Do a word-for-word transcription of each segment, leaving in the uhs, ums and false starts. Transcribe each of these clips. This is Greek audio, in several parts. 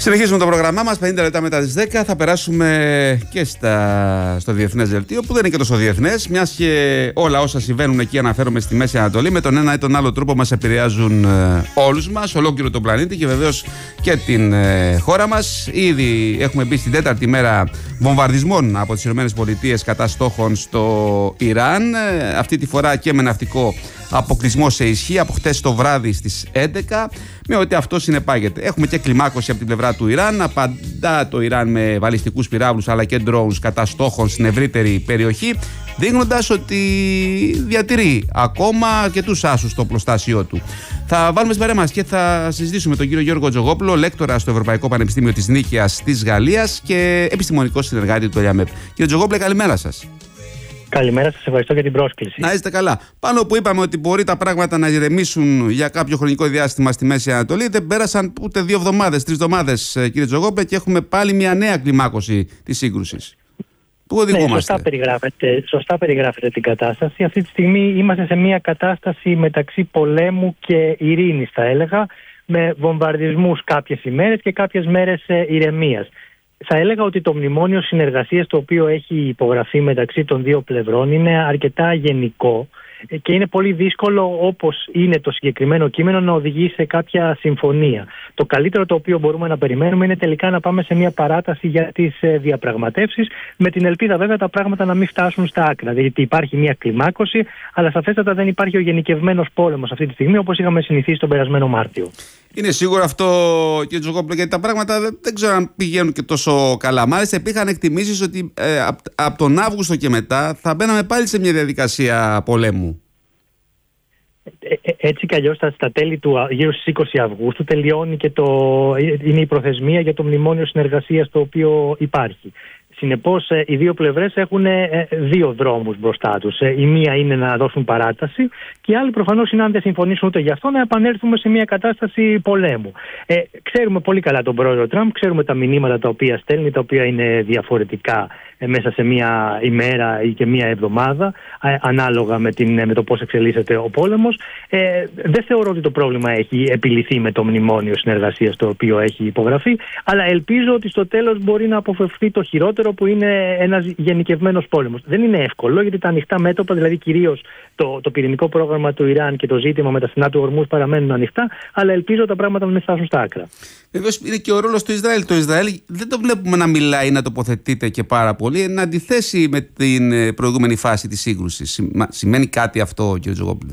Συνεχίζουμε το πρόγραμμά μας. πενήντα λεπτά μετά τις δέκα θα περάσουμε και στα... στο διεθνές δελτίο, που δεν είναι και τόσο διεθνές, μιας και όλα όσα συμβαίνουν εκεί, αναφέρομαι, στη Μέση Ανατολή, με τον ένα ή τον άλλο τρόπο μας επηρεάζουν ε, όλους μας, ολόκληρο τον πλανήτη και βεβαίως και την ε, χώρα μας. Ήδη έχουμε μπει στην τέταρτη μέρα βομβαρδισμών από τις ΗΠΑ κατά στόχων στο Ιράν. Ε, αυτή τη φορά και με ναυτικό αποκλεισμό σε ισχύ από χτες το βράδυ στις έντεκα, με ό,τι αυτό συνεπάγεται. Έχουμε και κλιμάκωση από την πλευρά του Ιράν. Απαντά το Ιράν με βαλιστικούς πυράβλους αλλά και drones κατά στόχων στην ευρύτερη περιοχή, δείχνοντας ότι διατηρεί ακόμα και τους άσους στο οπλοστάσιό του. Θα βάλουμε στην παρέα μας και θα συζητήσουμε τον κύριο Γιώργο Τζογόπουλο, λέκτορα στο Ευρωπαϊκό Πανεπιστήμιο της Νίκαιας της Γαλλίας και επιστημονικό συνεργάτη του ΕΛΙΑΜΕΠ. Κύριε Τζογόπουλε, καλημέρα σας. Καλημέρα σας, ευχαριστώ για την πρόσκληση. Να είστε καλά. Πάνω που είπαμε ότι μπορεί τα πράγματα να ηρεμήσουν για κάποιο χρονικό διάστημα στη Μέση Ανατολή, δεν πέρασαν ούτε δύο εβδομάδες, τρεις εβδομάδες, κύριε Τζογόπουλε, και έχουμε πάλι μια νέα κλιμάκωση της σύγκρουσης. Πού οδηγούμαστε? Ναι, σωστά περιγράφετε, σωστά περιγράφετε την κατάσταση. Αυτή τη στιγμή είμαστε σε μια κατάσταση μεταξύ πολέμου και ειρήνης, θα έλεγα, με βομβαρδισμούς κάποιες ημέρες και κάποιες μέρες ηρεμίας. Θα έλεγα ότι το μνημόνιο συνεργασίας το οποίο έχει υπογραφεί μεταξύ των δύο πλευρών είναι αρκετά γενικό και είναι πολύ δύσκολο, όπως είναι το συγκεκριμένο κείμενο, να οδηγεί σε κάποια συμφωνία. Το καλύτερο το οποίο μπορούμε να περιμένουμε είναι τελικά να πάμε σε μια παράταση για τις διαπραγματεύσεις, με την ελπίδα βέβαια τα πράγματα να μην φτάσουν στα άκρα. Γιατί υπάρχει μια κλιμάκωση, αλλά σαφέστατα δεν υπάρχει ο γενικευμένος πόλεμος αυτή τη στιγμή, όπως είχαμε συνηθίσει τον περασμένο Μάρτιο. Είναι σίγουρο αυτό, κύριε Τζογόπουλο, γιατί τα πράγματα δεν, δεν ξέρω αν πηγαίνουν και τόσο καλά. Μάλιστα, υπήρχαν εκτιμήσεις ότι ε, από απ τον Αύγουστο και μετά θα μπαίναμε πάλι σε μια διαδικασία πολέμου. Ε, έτσι κι αλλιώς στα τέλη του, γύρω στις είκοσι Αυγούστου, τελειώνει και το, είναι η προθεσμία για το μνημόνιο συνεργασίας το οποίο υπάρχει. Συνεπώς, οι δύο πλευρές έχουν δύο δρόμους μπροστά τους. Η μία είναι να δώσουν παράταση και η άλλη προφανώς είναι, αν δεν συμφωνήσουν ούτε γι' αυτό, να επανέλθουμε σε μια κατάσταση πολέμου. Ε, ξέρουμε πολύ καλά τον πρόεδρο Τραμπ, ξέρουμε τα μηνύματα τα οποία στέλνει, τα οποία είναι διαφορετικά ε, μέσα σε μια ημέρα ή και μια εβδομάδα, ε, ανάλογα με, την, με το πώς εξελίσσεται ο πόλεμος. Ε, δεν θεωρώ ότι το πρόβλημα έχει επιλυθεί με το μνημόνιο συνεργασίας το οποίο έχει υπογραφεί, αλλά ελπίζω ότι στο τέλος μπορεί να αποφευθεί το χειρότερο, που είναι ένας γενικευμένος πόλεμος. Δεν είναι εύκολο, γιατί τα ανοιχτά μέτωπα, δηλαδή κυρίως το, το πυρηνικό πρόγραμμα του Ιράν και το ζήτημα με τα στενά του Ορμούζ, παραμένουν ανοιχτά, αλλά ελπίζω τα πράγματα να μην φτάσουν στα άκρα. Βεβαίως είναι και ο ρόλος του Ισραήλ. Το Ισραήλ δεν το βλέπουμε να μιλάει, να τοποθετείται και πάρα πολύ, εν αντιθέσει με την προηγούμενη φάση της σύγκρουσης. Σημαίνει κάτι αυτό, κύριε Τζογόπουλε?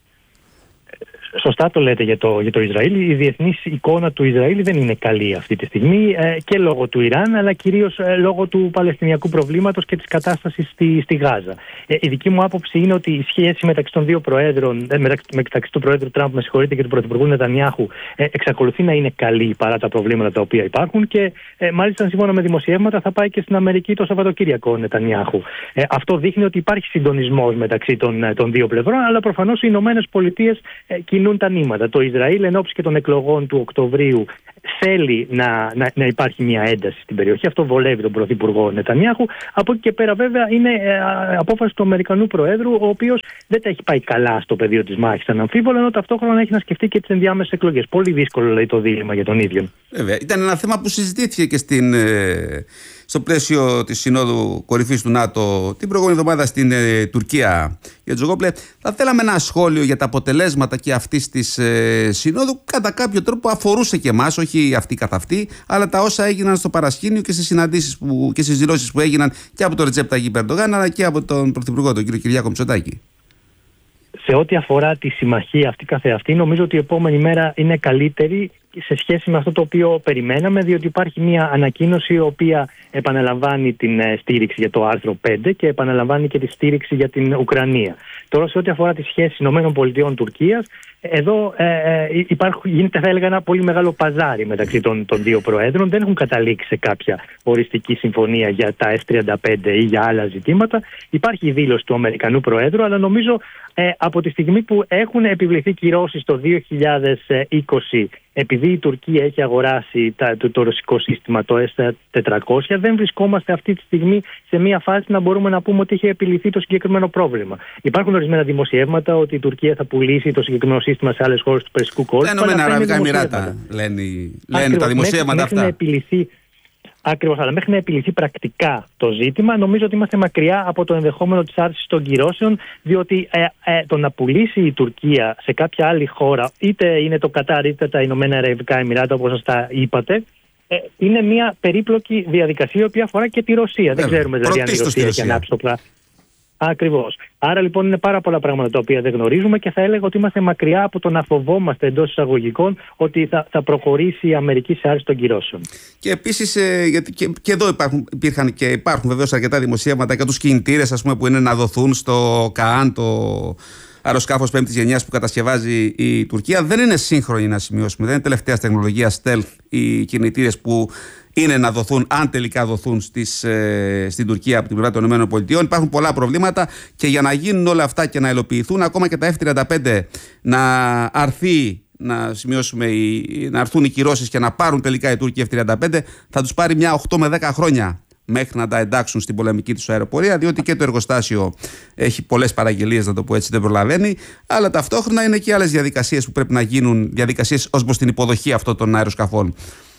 Σωστά το λέτε για το, για το Ισραήλ. Η διεθνής εικόνα του Ισραήλ δεν είναι καλή αυτή τη στιγμή, ε, και λόγω του Ιράν, αλλά κυρίως ε, λόγω του Παλαιστινιακού προβλήματος και της κατάστασης στη, στη Γάζα. Ε, η δική μου άποψη είναι ότι η σχέση μεταξύ των δύο προέδρων, ε, μεταξύ, μεταξύ του Προέδρου Τραμπ, με συγχωρείτε, και του Πρωθυπουργού Νετανιάχου, ε, εξακολουθεί να είναι καλή παρά τα προβλήματα τα οποία υπάρχουν και ε, μάλιστα, σύμφωνα με δημοσιεύματα, θα πάει και στην Αμερική το Σαββατοκύριακο ο Νετανιάχου. Ε, αυτό δείχνει ότι υπάρχει συντονισμός μεταξύ των, των δύο πλευρών, αλλά προφανώς οι Ηνωμένες Πολιτείες ε, κινούν τα νήματα. Το Ισραήλ, εν ώψη και των εκλογών του Οκτωβρίου, θέλει να, να, να υπάρχει μια ένταση στην περιοχή. Αυτό βολεύει τον Πρωθυπουργό Νετανιάχου. Από εκεί και πέρα, βέβαια, είναι ε, απόφαση του Αμερικανού Προέδρου, ο οποίος δεν τα έχει πάει καλά στο πεδίο της μάχης, αναμφίβολα, ενώ ταυτόχρονα έχει να σκεφτεί και τις ενδιάμεσες εκλογές. Πολύ δύσκολο, λέει, το δίλημμα για τον ίδιο. Βέβαια. Ήταν ένα θέμα που συζητήθηκε και στην, ε, στο πλαίσιο της Συνόδου Κορυφής του ΝΑΤΟ την προηγούμενη εβδομάδα στην ε, Τουρκία. Για Τζογόπουλε, θα θέλαμε ένα σχόλιο για τα αποτελέσματα και αυτής της ε, Συνόδου. Κατά κάποιο τρόπο αφορούσε και εμάς, όχι αυτή καθ' αυτή, αλλά τα όσα έγιναν στο παρασκήνιο και στις συναντήσεις που, και στις δηλώσεις που έγιναν και από τον Ρετζέπ Ταγιπ Ερντογάν, αλλά και από τον Πρωθυπουργό, τον κύριο Κυριάκο Μητσοτάκη. Σε ό,τι αφορά τη συμμαχία αυτή καθεαυτή, νομίζω ότι η επόμενη μέρα είναι καλύτερη σε σχέση με αυτό το οποίο περιμέναμε, διότι υπάρχει μια ανακοίνωση η οποία επαναλαμβάνει την στήριξη για το άρθρο πέντε και επαναλαμβάνει και τη στήριξη για την Ουκρανία. Τώρα, σε ό,τι αφορά τη σχέση ΗΠΑ-Τουρκίας, εδώ ε, υπάρχει, γίνεται, θα έλεγα, ένα πολύ μεγάλο παζάρι μεταξύ των, των δύο προέδρων. Δεν έχουν καταλήξει σε κάποια οριστική συμφωνία για τα εφ τριάντα πέντε ή για άλλα ζητήματα. Υπάρχει η δήλωση του Αμερικανού Προέδρου, αλλά νομίζω ε, από τη στιγμή που έχουν επιβληθεί κυρώσεις το δύο χιλιάδες είκοσι επειδή η Τουρκία έχει αγοράσει τα, το, το ρωσικό σύστημα, το ες τετρακόσια, δεν βρισκόμαστε αυτή τη στιγμή σε μια φάση να μπορούμε να πούμε ότι έχει επιληθεί το συγκεκριμένο πρόβλημα. Υπάρχουν ορισμένα δημοσιεύματα ότι η Τουρκία θα πουλήσει το συγκεκριμένο σύστημα σε άλλες χώρες του Περσικού κόλπου. Τα Ηνωμένα Αραβικά Εμιράτα λένε, λένε τα δημοσιεύματα μέχρι, αυτά. Μέχρι να επιληθεί, ακριβώς, αλλά μέχρι να επιληθεί πρακτικά το ζήτημα, νομίζω ότι είμαστε μακριά από το ενδεχόμενο της άρσης των κυρώσεων, διότι ε, ε, το να πουλήσει η Τουρκία σε κάποια άλλη χώρα, είτε είναι το Κατάρ είτε τα Ηνωμένα Αραβικά Εμιράτα, όπως σας τα είπατε, ε, είναι μια περίπλοκη διαδικασία η οποία αφορά και τη Ρωσία. Βέβαια. Δεν ξέρουμε δηλαδή αν η Ρωσία έχει ανάψει το πλάνο. Ακριβώς. Άρα λοιπόν είναι πάρα πολλά πράγματα τα οποία δεν γνωρίζουμε και θα έλεγα ότι είμαστε μακριά από το να φοβόμαστε εντός εισαγωγικών ότι θα, θα προχωρήσει η Αμερική σε άρση των κυρώσεων. Και επίσης, ε, γιατί και, και εδώ υπάρχουν, υπήρχαν και υπάρχουν βεβαίως αρκετά δημοσίευματα για τους κινητήρες, ας πούμε, που είναι να δοθούν στο ΚΑΑΝ, το αεροσκάφος πέμπτης γενιάς που κατασκευάζει η Τουρκία. Δεν είναι σύγχρονοι, να σημειώσουμε. Δεν είναι τελευταίας τεχνολογίας stealth οι κινητήρες που είναι να δοθούν, αν τελικά δοθούν στις, ε, στην Τουρκία από την πλευρά των ΗΠΑ. Υπάρχουν πολλά προβλήματα και για να γίνουν όλα αυτά και να υλοποιηθούν, ακόμα και τα εφ τριάντα πέντε να αρθεί, να σημειώσουμε, να αρθούν οι κυρώσεις και να πάρουν τελικά οι Τούρκοι εφ τριάντα πέντε, θα τους πάρει μια οκτώ με δέκα χρόνια μέχρι να τα εντάξουν στην πολεμική τους αεροπορία, διότι και το εργοστάσιο έχει πολλές παραγγελίες, να το πω έτσι, δεν προλαβαίνει, αλλά ταυτόχρονα είναι και άλλες διαδικασίες που πρέπει να γίνουν, διαδικασίες ως προς την υποδοχή αυτών των αεροσκαφών.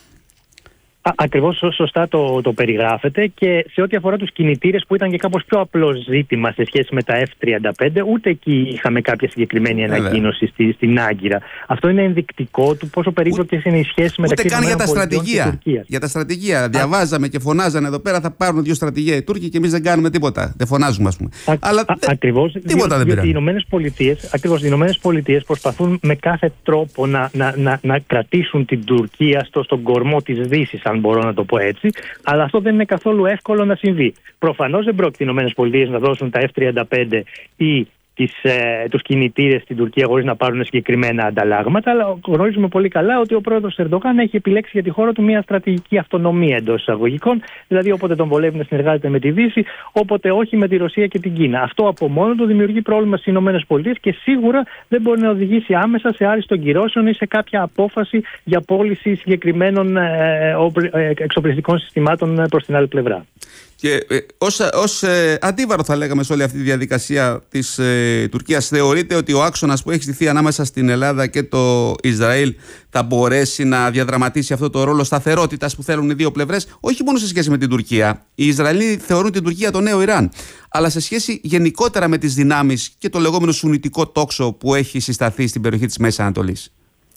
Ακριβώς σωστά το, το περιγράφετε, και σε ό,τι αφορά τους κινητήρες, που ήταν και κάπως πιο απλό ζήτημα σε σχέση με τα εφ τριάντα πέντε, ούτε εκεί είχαμε κάποια συγκεκριμένη ανακοίνωση στη, στην Άγκυρα. Αυτό είναι ενδεικτικό του πόσο περίπλοκες είναι οι σχέσεις μεταξύ των ΗΠΑ και Τουρκίας. Για τα στρατηγία. Α, διαβάζαμε και φωνάζανε εδώ πέρα, θα πάρουν δύο στρατηγία οι Τούρκοι και εμείς δεν κάνουμε τίποτα. Δεν φωνάζουμε, ας πούμε. Α, Αλλά α, δε, ακριβώς, τίποτα διότι, δεν πήραν. Οι Ηνωμένες Πολιτείες, ακριβώς, οι Ηνωμένες Πολιτείες προσπαθούν με κάθε τρόπο να, να, να, να κρατήσουν την Τουρκία στο, στον κορμό της Δύσης, αν μπορώ να το πω έτσι, αλλά αυτό δεν είναι καθόλου εύκολο να συμβεί. Προφανώς δεν πρόκειται οι ΗΠΑ να δώσουν τα εφ τριάντα πέντε ή τις, ε, τους κινητήρες στην Τουρκία χωρίς να πάρουν συγκεκριμένα ανταλλάγματα, αλλά γνωρίζουμε πολύ καλά ότι ο πρόεδρος Ερντογάν έχει επιλέξει για τη χώρα του μια στρατηγική αυτονομία εντός εισαγωγικών, δηλαδή όποτε τον βολεύει να συνεργάζεται με τη Δύση, όποτε όχι με τη Ρωσία και την Κίνα. Αυτό από μόνο του δημιουργεί πρόβλημα στις ΗΠΑ και σίγουρα δεν μπορεί να οδηγήσει άμεσα σε άρση των κυρώσεων ή σε κάποια απόφαση για πώληση συγκεκριμένων ε, ε, εξοπλιστικών συστημάτων προς την άλλη πλευρά. Και ε, ως, ως ε, αντίβαρο, θα λέγαμε, σε όλη αυτή τη διαδικασία της ε, Τουρκίας, θεωρείτε ότι ο άξονας που έχει στηθεί ανάμεσα στην Ελλάδα και το Ισραήλ θα μπορέσει να διαδραματίσει αυτό το ρόλο σταθερότητας που θέλουν οι δύο πλευρές, όχι μόνο σε σχέση με την Τουρκία? Οι Ισραηλοί θεωρούν την Τουρκία το νέο Ιράν, αλλά σε σχέση γενικότερα με τις δυνάμεις και το λεγόμενο σουνιτικό τόξο που έχει συσταθεί στην περιοχή της Μέσης Ανατολής.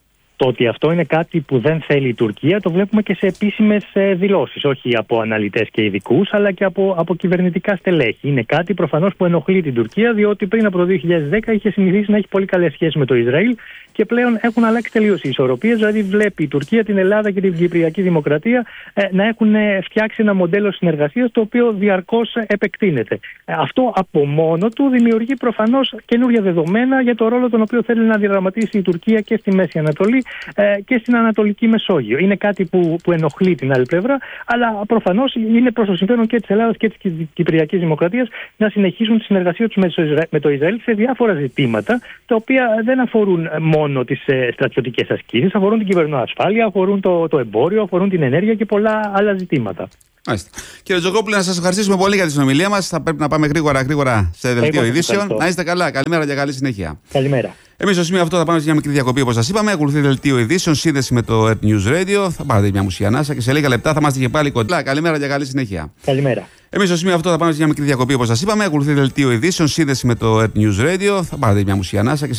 Το ότι αυτό είναι κάτι που δεν θέλει η Τουρκία το βλέπουμε και σε επίσημες δηλώσεις, όχι από αναλυτές και ειδικούς, αλλά και από, από κυβερνητικά στελέχη. Είναι κάτι προφανώς που ενοχλεί την Τουρκία, διότι πριν από το δύο χιλιάδες δέκα είχε συνηθίσει να έχει πολύ καλές σχέσεις με το Ισραήλ και πλέον έχουν αλλάξει τελείως οι ισορροπίες. Δηλαδή, βλέπει η Τουρκία την Ελλάδα και την Κυπριακή Δημοκρατία ε, να έχουν φτιάξει ένα μοντέλο συνεργασίας το οποίο διαρκώς επεκτείνεται. Ε, αυτό από μόνο του δημιουργεί προφανώς καινούργια δεδομένα για το ρόλο τον οποίο θέλει να διαδραματίσει η Τουρκία και στη Μέση Ανατολή και στην Ανατολική Μεσόγειο. Είναι κάτι που, που ενοχλεί την άλλη πλευρά, αλλά προφανώς είναι προς το συμφέρον και της Ελλάδας και της Κυπριακής Δημοκρατίας να συνεχίσουν τη συνεργασία τους με το Ισραήλ σε διάφορα ζητήματα, τα οποία δεν αφορούν μόνο τις στρατιωτικές ασκήσεις, αφορούν την κυβερνοασφάλεια, αφορούν το, το εμπόριο, αφορούν την ενέργεια και πολλά άλλα ζητήματα. Μάλιστα. Κύριε Τζογόπουλε, να σας ευχαριστήσουμε πολύ για τη συνομιλία μας. Θα πρέπει να πάμε γρήγορα, γρήγορα σε δελτίο ειδήσεων. Να είστε καλά. Καλημέρα και καλή συνέχεια. Καλημέρα. Εμείς στο σημείο αυτό θα πάμε σε μια μικρή διακοπή, όπως σας είπαμε. Ακολουθεί δελτίο ειδήσεων, σύνδεση με το Earth News Radio. Θα πάρετε μια μουσική ανάσα και σε λίγα λεπτά θα είμαστε και πάλι κοντά. Καλημέρα και καλή συνέχεια. Καλημέρα. Εμείς στο σημείο αυτό θα πάμε σε μια μικρή διακοπή, όπως σας είπαμε. Ακολουθεί δελτίο ειδήσεων, σύνδεση με το Earth News Radio. Θα πάρετε μια μουσική ανάσα και